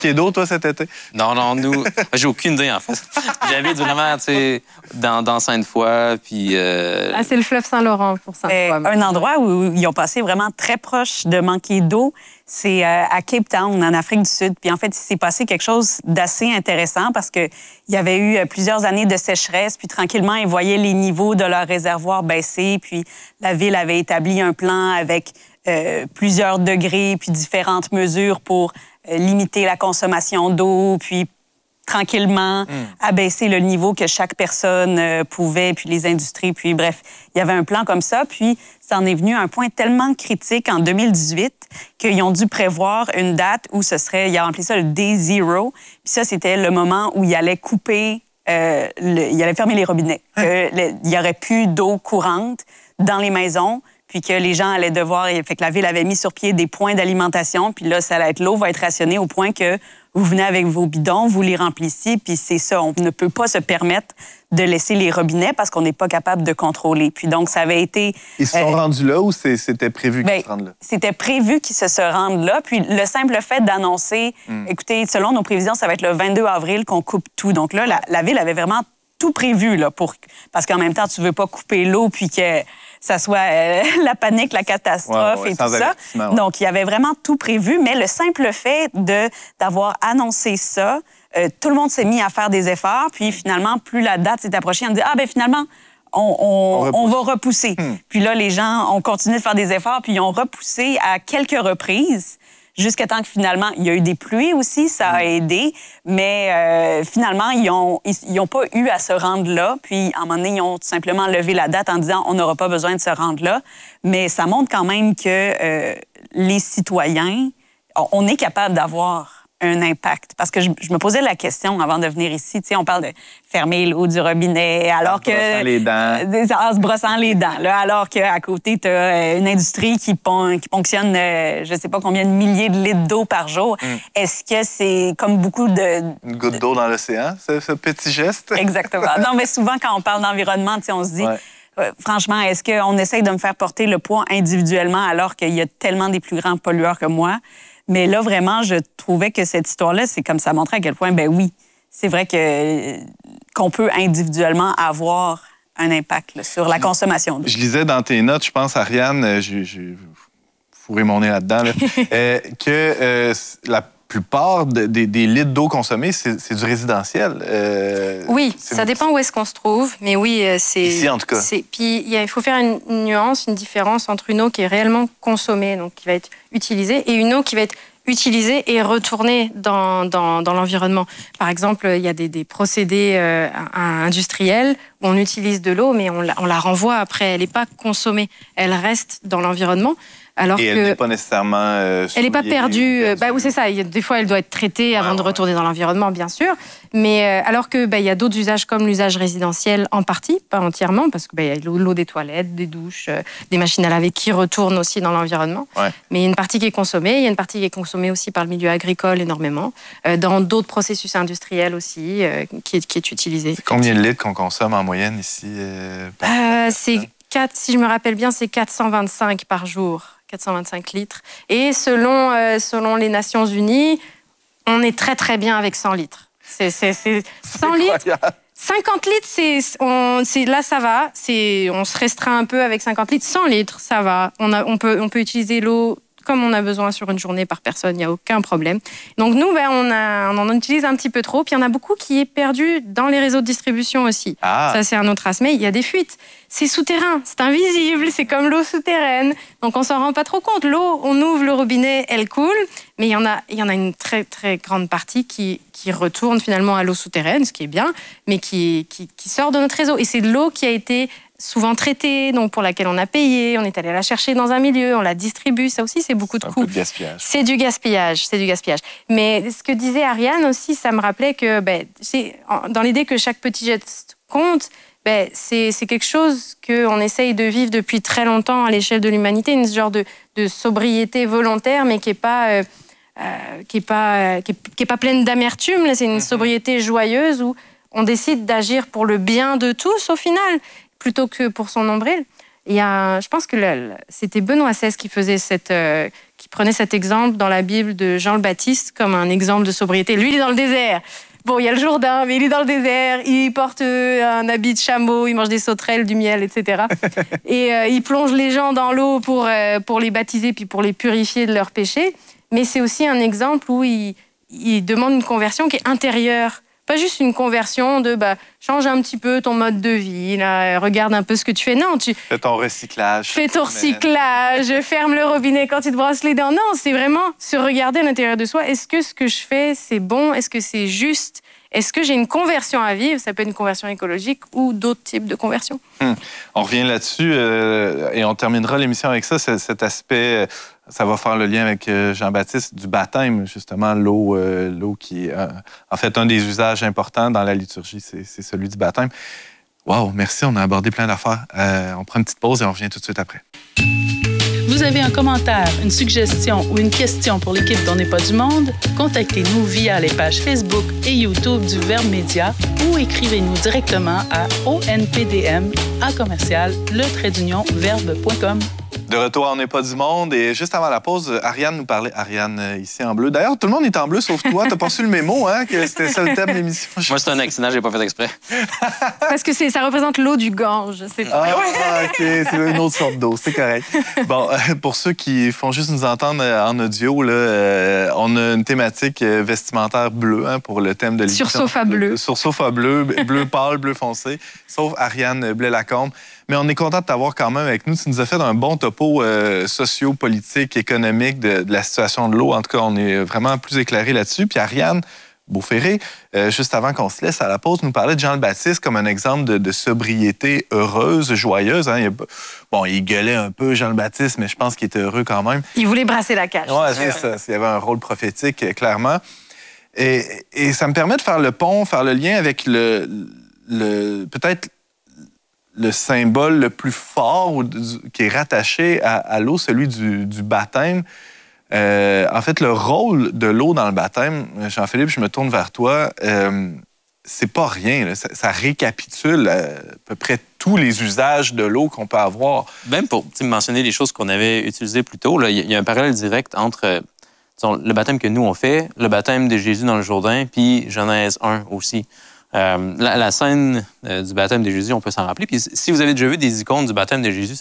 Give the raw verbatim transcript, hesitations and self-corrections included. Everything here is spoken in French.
manqué d'eau, toi, cet été? Non, non, nous, j'ai aucune idée, en fait. J'habite vraiment, tu sais, dans, dans Sainte-Foy, puis... Euh... Ah, c'est le fleuve Saint-Laurent pour Sainte-Foy. Un endroit où ils ont passé vraiment très proche de manquer d'eau, c'est euh, à Cape Town, en Afrique du Sud. Puis en fait, il s'est passé quelque chose d'assez intéressant parce qu'il y avait eu plusieurs années de sécheresse, puis tranquillement, ils voyaient les niveaux de leurs réservoirs baisser, puis la ville avait établi un plan avec euh, plusieurs degrés, puis différentes mesures pour euh, limiter la consommation d'eau, puis tranquillement, mm. abaisser le niveau que chaque personne euh, pouvait, puis les industries, puis bref, il y avait un plan comme ça, puis ça en est venu à un point tellement critique en deux mille dix-huit qu'ils ont dû prévoir une date où ce serait, ils ont appelé ça le Day Zero, puis ça, c'était le moment où ils allaient couper, euh, le, ils allaient fermer les robinets, hein? qu'il n'y aurait plus d'eau courante dans les maisons, puis que les gens allaient devoir... Fait que la ville avait mis sur pied des points d'alimentation, puis là, ça allait être l'eau va être rationnée au point que vous venez avec vos bidons, vous les remplissiez, puis c'est ça. On ne peut pas se permettre de laisser les robinets parce qu'on n'est pas capable de contrôler. Puis donc, ça avait été... Ils se sont euh, rendus là ou c'était prévu qu'ils ben, se rendent là? C'était prévu qu'ils se, se rendent là. Puis le simple fait d'annoncer, mm. écoutez, selon nos prévisions, ça va être le vingt-deux avril qu'on coupe tout. Donc là, la, la ville avait vraiment tout prévu, là, pour... parce qu'en même temps, tu ne veux pas couper l'eau puis que ça soit euh, la panique, la catastrophe ouais, ouais, et tout ça. Ouais. Donc, il y avait vraiment tout prévu, mais le simple fait de d'avoir annoncé ça, euh, tout le monde s'est mis à faire des efforts, puis finalement, plus la date s'est approchée, on dit « Ah, bien finalement, on, on, on, on va repousser. Hmm. » Puis là, les gens ont continué de faire des efforts, puis ils ont repoussé à quelques reprises, jusqu'à temps que finalement, il y a eu des pluies aussi, ça a aidé, mais euh, finalement, ils n'ont ils, ils ont pas eu à se rendre là. Puis, à un moment donné, ils ont tout simplement levé la date en disant on n'aura pas besoin de se rendre là. Mais ça montre quand même que euh, les citoyens, on est capable d'avoir un impact. Parce que je, je me posais la question avant de venir ici, tu sais, on parle de fermer l'eau du robinet, alors en que... En se brossant les dents. En se brossant les dents, là, alors qu'à côté, tu as une industrie qui, pon, qui ponctionne, euh, je sais pas combien de milliers de litres d'eau par jour. Mm. Est-ce que c'est comme beaucoup de... Une goutte d'eau dans l'océan, ce, ce petit geste? Exactement. Non, mais souvent, quand on parle d'environnement, tu sais, on se dit... Ouais. Euh, franchement, est-ce qu'on essaye de me faire porter le poids individuellement alors qu'il y a tellement des plus grands pollueurs que moi? Mais là, vraiment, je trouvais que cette histoire-là, c'est comme ça montrait à quel point, ben oui, c'est vrai que qu'on peut individuellement avoir un impact là, sur la consommation d'eau. Je lisais dans tes notes, je pense, Ariane, j'ai fourré mon nez là-dedans, là, euh, que euh, la plupart de, des, des litres d'eau consommés, c'est du résidentiel. Euh, oui, ça dépend où est-ce qu'on se trouve, mais oui, c'est... Ici, en tout cas. Puis, il faut faire une, une nuance, une différence entre une eau qui est réellement consommée, donc qui va être utilisée, et une eau qui va être utilisée et retournée dans, dans, dans l'environnement. Par exemple, il y a des, des procédés euh, industriels où on utilise de l'eau, mais on la, on la renvoie après. Elle n'est pas consommée, elle reste dans l'environnement. Alors et elle que n'est pas nécessairement euh, elle n'est pas perdue. Bah, oui, c'est ça. Des fois, elle doit être traitée avant ouais, de retourner ouais. dans l'environnement, bien sûr. Mais euh, alors que bah, y a d'autres usages comme l'usage résidentiel en partie, pas entièrement, parce que bah, y a l'eau des toilettes, des douches, euh, des machines à laver qui retournent aussi dans l'environnement. Ouais. Mais il y a une partie qui est consommée. Il y a une partie qui est consommée aussi par le milieu agricole énormément, euh, dans d'autres processus industriels aussi, euh, qui, est, qui est utilisée. Combien de litres qu'on consomme en moyenne ici euh, euh, C'est quatre, si je me rappelle bien, c'est quatre cent vingt-cinq par jour. quatre cent vingt-cinq litres. Et selon, euh, selon les Nations Unies, on est très, très bien avec cent litres. C'est cent litres. cinquante litres, c'est là, ça va. On se restreint un peu avec cinquante litres. cent litres, ça va. On, a, on, peut, on peut utiliser l'eau comme on a besoin sur une journée par personne, il n'y a aucun problème. Donc nous, ben, on, a, on en utilise un petit peu trop. Puis il y en a beaucoup qui est perdu dans les réseaux de distribution aussi. Ah. Ça, c'est un autre aspect. Il y a des fuites. C'est souterrain, c'est invisible, c'est comme l'eau souterraine. Donc on s'en rend pas trop compte. L'eau, on ouvre le robinet, elle coule. Mais il y en a, il y en a une très, très grande partie qui, qui retourne finalement à l'eau souterraine, ce qui est bien, mais qui, qui, qui sort de notre réseau. Et c'est de l'eau qui a été souvent traitée, donc pour laquelle on a payé, on est allé la chercher dans un milieu, on la distribue, ça aussi c'est beaucoup de coûts. C'est du gaspillage, c'est du gaspillage. Mais ce que disait Ariane aussi, ça me rappelait que ben, dans l'idée que chaque petit geste compte, ben, c'est quelque chose qu'on essaye de vivre depuis très longtemps à l'échelle de l'humanité, une genre de, de sobriété volontaire, mais qui n'est pas, euh, euh, qui est pas, euh, qui est, qui est pas pleine d'amertume. C'est une sobriété joyeuse où on décide d'agir pour le bien de tous au final, plutôt que pour son nombril. Il y a, je pense que c'était Benoît seize qui faisait cette, euh, qui prenais cet exemple dans la Bible de Jean le Baptiste comme un exemple de sobriété. Lui, il est dans le désert. Bon, il y a le Jourdain, mais il est dans le désert. Il porte un habit de chameau, il mange des sauterelles, du miel, et cetera. Et euh, il plonge les gens dans l'eau pour, euh, pour les baptiser puis pour les purifier de leurs péchés. Mais c'est aussi un exemple où il, il demande une conversion qui est intérieure. Pas juste une conversion de bah, change un petit peu ton mode de vie, là, regarde un peu ce que tu fais. Non, tu fais ton recyclage. Fais ton recyclage, ferme le robinet quand tu te brosses les dents. Non, c'est vraiment se regarder à l'intérieur de soi. Est-ce que ce que je fais, c'est bon? Est-ce que c'est juste? Est-ce que j'ai une conversion à vivre? Ça peut être une conversion écologique ou d'autres types de conversions. Hum. On revient là-dessus euh, et on terminera l'émission avec ça, cet aspect. Ça va faire le lien avec Jean-Baptiste du baptême, justement, l'eau, euh, l'eau qui est, euh, en fait, un des usages importants dans la liturgie, c'est, c'est celui du baptême. Wow, merci, on a abordé plein d'affaires. Euh, on prend une petite pause et on revient tout de suite après. Vous avez un commentaire, une suggestion ou une question pour l'équipe d'On n'est pas du monde? Contactez-nous via les pages Facebook et YouTube du Verbe Média ou écrivez-nous directement à onpdm à commercial le trait d'union verbe point com. De retour à On n'est pas du monde. Et juste avant la pause, Ariane nous parlait. Ariane, ici en bleu. D'ailleurs, tout le monde est en bleu sauf toi. T'as pas su le mémo, hein, que c'était ça le thème de l'émission. Moi, c'est un accident, j'ai pas fait exprès. Parce que c'est, ça représente l'eau du Gange. C'est... Ah, OK. C'est une autre sorte d'eau. C'est correct. Bon, pour ceux qui font juste nous entendre en audio, là, on a une thématique vestimentaire bleue hein, pour le thème de l'émission. Sur sofa bleu. Sur sofa bleu, bleu pâle, bleu foncé, sauf Ariane Blais-Lacombe. Mais on est content de t'avoir quand même avec nous. Tu nous as fait un bon topo euh, socio-politique, économique de, de la situation de l'eau. En tout cas, on est vraiment plus éclairé là-dessus. Puis Ariane Beauferré, euh, juste avant qu'on se laisse à la pause, nous parlait de Jean le Baptiste comme un exemple de, de sobriété heureuse, joyeuse. Hein. Il a, bon, il gueulait un peu, Jean le Baptiste, mais je pense qu'il était heureux quand même. Il voulait brasser la cage. Oui, c'est ça. Il y avait un rôle prophétique, clairement. Et, et ça me permet de faire le pont, faire le lien avec le, le peut-être le symbole le plus fort ou, du, qui est rattaché à, à l'eau, celui du, du baptême. Euh, en fait, le rôle de l'eau dans le baptême, Jean-Philippe, je me tourne vers toi, euh, c'est pas rien. Là. Ça, ça récapitule à, à peu près tous les usages de l'eau qu'on peut avoir. Même pour mentionner les choses qu'on avait utilisées plus tôt, il y, y a un parallèle direct entre disons, le baptême que nous, on fait, le baptême de Jésus dans le Jourdain, puis Genèse un aussi. Euh, la, la scène euh, du baptême de Jésus, on peut s'en rappeler. Puis si vous avez déjà vu des icônes du baptême de Jésus,